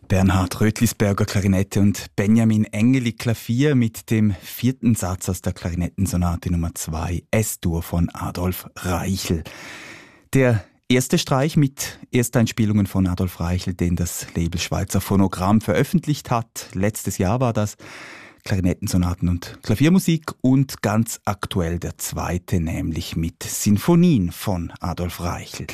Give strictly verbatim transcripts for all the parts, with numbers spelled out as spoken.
Bernhard Rötlisberger Klarinette und Benjamin Engeli Klavier mit dem vierten Satz aus der Klarinettensonate Nummer zwei S-Dur von Adolf Reichel. Der erste Streich mit Ersteinspielungen von Adolf Reichel, den das Label Schweizer Phonogramm veröffentlicht hat. Letztes Jahr war das. Klarinettensonaten und Klaviermusik und ganz aktuell der zweite, nämlich mit Sinfonien von Adolf Reichel.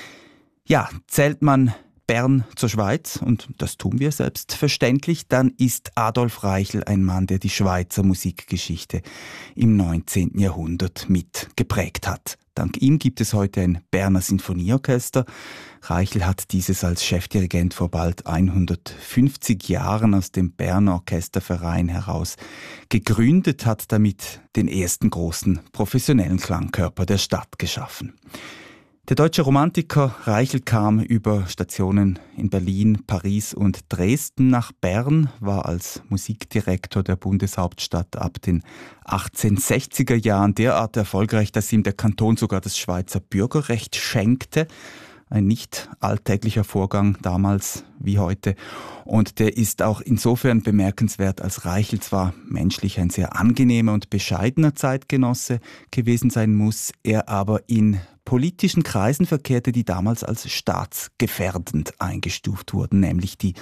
Ja, zählt man Bern zur Schweiz, und das tun wir selbstverständlich, dann ist Adolf Reichel ein Mann, der die Schweizer Musikgeschichte im neunzehnten Jahrhundert mit geprägt hat. Dank ihm gibt es heute ein Berner Sinfonieorchester. Reichel hat dieses als Chefdirigent vor bald hundertfünfzig Jahren aus dem Berner Orchesterverein heraus gegründet, hat damit den ersten großen professionellen Klangkörper der Stadt geschaffen. Der deutsche Romantiker Reichel kam über Stationen in Berlin, Paris und Dresden nach Bern, war als Musikdirektor der Bundeshauptstadt ab den achtzehnhundertsechziger Jahren derart erfolgreich, dass ihm der Kanton sogar das Schweizer Bürgerrecht schenkte. Ein nicht alltäglicher Vorgang damals wie heute. Und der ist auch insofern bemerkenswert, als Reichel zwar menschlich ein sehr angenehmer und bescheidener Zeitgenosse gewesen sein muss, er aber in politischen Kreisen verkehrte, die damals als staatsgefährdend eingestuft wurden, nämlich die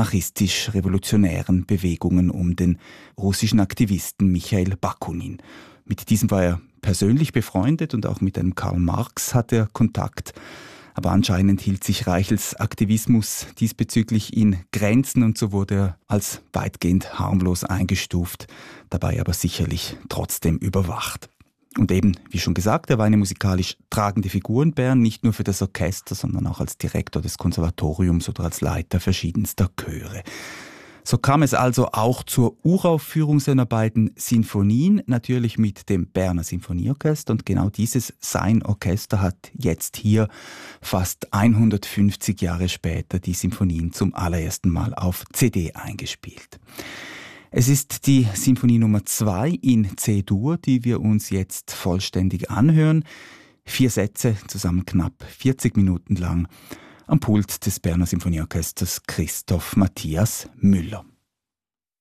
anarchistisch-revolutionären Bewegungen um den russischen Aktivisten Michail Bakunin. Mit diesem war er persönlich befreundet und auch mit einem Karl Marx hatte er Kontakt. Aber anscheinend hielt sich Reichels Aktivismus diesbezüglich in Grenzen und so wurde er als weitgehend harmlos eingestuft, dabei aber sicherlich trotzdem überwacht. Und eben, wie schon gesagt, er war eine musikalisch tragende Figur in Bern, nicht nur für das Orchester, sondern auch als Direktor des Konservatoriums oder als Leiter verschiedenster Chöre. So kam es also auch zur Uraufführung seiner beiden Sinfonien, natürlich mit dem Berner Sinfonieorchester. Und genau dieses, sein Orchester, hat jetzt hier fast hundertfünfzig Jahre später die Sinfonien zum allerersten Mal auf C D eingespielt. Es ist die Sinfonie Nummer zwei in C-Dur, die wir uns jetzt vollständig anhören. Vier Sätze, zusammen knapp vierzig Minuten lang. Am Pult des Berner Sinfonieorchesters Christoph Matthias Müller.